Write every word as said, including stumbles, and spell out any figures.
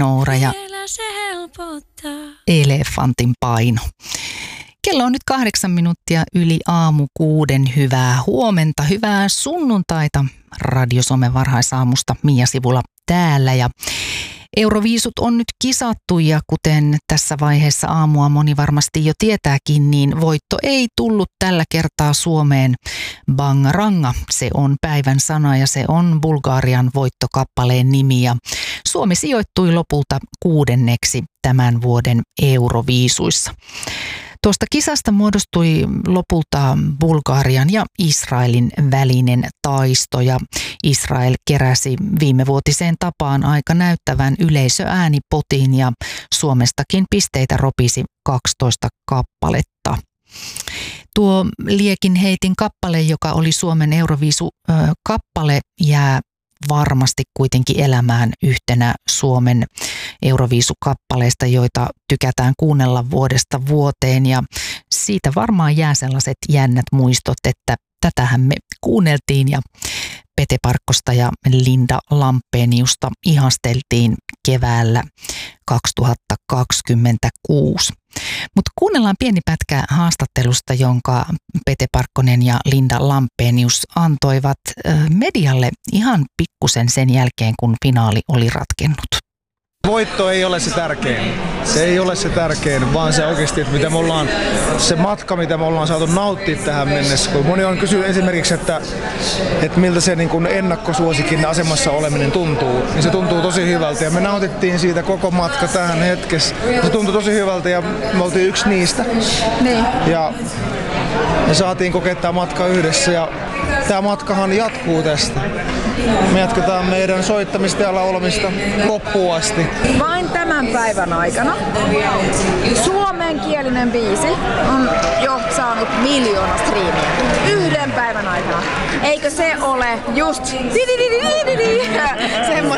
Noora ja Elefantin paino. Kello on nyt kahdeksan minuuttia yli aamu kuuden. Hyvää huomenta, hyvää sunnuntaita. Radio Suomen varhaisaamusta Mia Sivula täällä ja Euroviisut on nyt kisattu ja kuten tässä vaiheessa aamua moni varmasti jo tietääkin, niin voitto ei tullut tällä kertaa Suomeen. Bangaranga, se on päivän sana ja se on Bulgarian voittokappaleen nimi ja Suomi sijoittui lopulta kuudenneksi tämän vuoden Euroviisuissa. Tuosta kisasta muodostui lopulta Bulgarian ja Israelin välinen taisto ja Israel keräsi viimevuotiseen tapaan aika näyttävän yleisöäänipotin ja Suomestakin pisteitä ropisi kaksitoista kappaletta. Tuo Liekin heitin kappale, joka oli Suomen Euroviisu-kappale, jää varmasti kuitenkin elämään yhtenä Suomen Euroviisukappaleista, joita tykätään kuunnella vuodesta vuoteen ja siitä varmaan jää sellaiset jännät muistot, että tätähän me kuunneltiin ja Pete Parkkosta ja Linda Lampeniusta ihasteltiin keväällä kaksituhattakaksikymmentäkuusi. Mutta kuunnellaan pieni pätkä haastattelusta, jonka Pete Parkkonen ja Linda Lampenius antoivat medialle ihan pikkusen sen jälkeen, kun finaali oli ratkennut. Voitto ei ole se tärkein. Se ei ole se tärkein, vaan se oikeasti, että mitä me ollaan, se matka, mitä me ollaan saatu nauttia tähän mennessä. Kun moni on kysynyt esimerkiksi, että, että miltä se niin kuin ennakkosuosikin asemassa oleminen tuntuu, niin se tuntuu tosi hyvältä. Ja me nautittiin siitä koko matka tähän hetkessä. Se tuntui tosi hyvältä ja me oltiin yksi niistä. Niin. Ja me saatiin kokea tämä matka yhdessä ja tämä matkahan jatkuu tästä. Me jatketaan meidän soittamista ja laulamista loppuun asti. Vain tämän päivän aikana suomenkielinen biisi on jo saanut miljoona striimiä. Yhden päivän aikana. Eikö se ole just semmoinen